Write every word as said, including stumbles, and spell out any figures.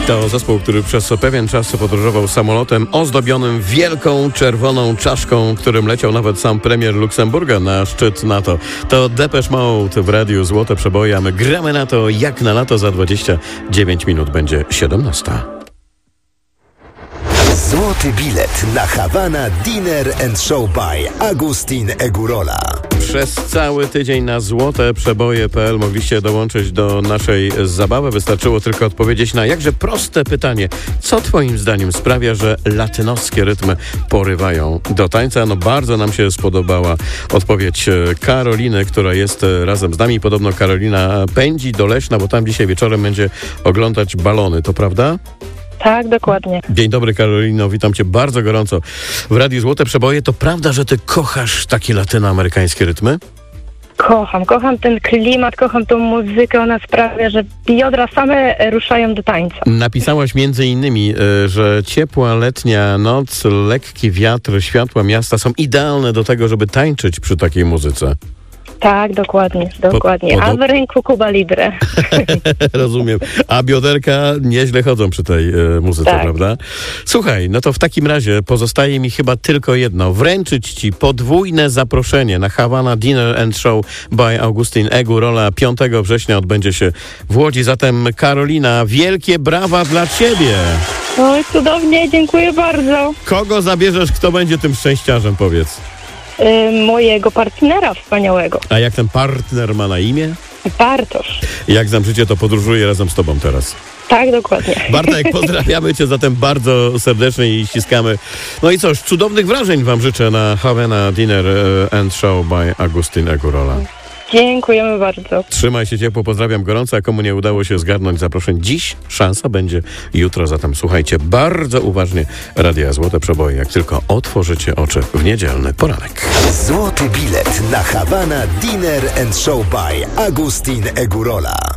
To zespół, który przez pewien czas podróżował samolotem ozdobionym wielką czerwoną czaszką, którym leciał nawet sam premier Luksemburga na szczyt NATO. To Depeche Mode w radiu Złote Przeboje, a my gramy na to jak na lato. Za dwadzieścia dziewięć minut będzie siedemnasta. Złoty bilet na Havana Dinner and Show by Agustin Egurola. Przez cały tydzień na złote przeboje kropka p l mogliście dołączyć do naszej zabawy. Wystarczyło tylko odpowiedzieć na jakże proste pytanie. Co twoim zdaniem sprawia, że latynoskie rytmy porywają do tańca? No bardzo nam się spodobała odpowiedź Karoliny, która jest razem z nami. Podobno Karolina pędzi do Leszna, bo tam dzisiaj wieczorem będzie oglądać balony. To prawda? Tak, dokładnie. Dzień dobry, Karolino, witam cię bardzo gorąco w Radiu Złote Przeboje. To prawda, że ty kochasz takie latynoamerykańskie rytmy? Kocham, kocham ten klimat, kocham tą muzykę, ona sprawia, że biodra same ruszają do tańca. Napisałaś między innymi, że ciepła letnia noc, lekki wiatr, światła miasta są idealne do tego, żeby tańczyć przy takiej muzyce. Tak, dokładnie, dokładnie. Po, A w ręku Cuba Libre. Rozumiem. A bioderka nieźle chodzą przy tej e, muzyce, tak. Prawda? Słuchaj, no to w takim razie pozostaje mi chyba tylko jedno. Wręczyć ci podwójne zaproszenie na Havana Dinner and Show by Agustin Egurola. piątego września odbędzie się w Łodzi. Zatem Karolina, wielkie brawa dla ciebie. Oj, cudownie, dziękuję bardzo. Kogo zabierzesz, kto będzie tym szczęściarzem, powiedz? Yy, mojego partnera wspaniałego. A jak ten partner ma na imię? Bartosz. Jak znam życie, to podróżuję razem z tobą teraz. Tak, dokładnie. Bartek, pozdrawiamy cię zatem bardzo serdecznie i ściskamy. No i cóż, cudownych wrażeń wam życzę na Havana Dinner and Show by Agustin Egurola. Dziękujemy bardzo. Trzymaj się ciepło, pozdrawiam gorąco, a komu nie udało się zgarnąć zaproszeń dziś, szansa będzie jutro, zatem słuchajcie bardzo uważnie Radia Złote Przeboje, jak tylko otworzycie oczy w niedzielny poranek. Złoty bilet na Havana Dinner and Show by Agustin Egurola.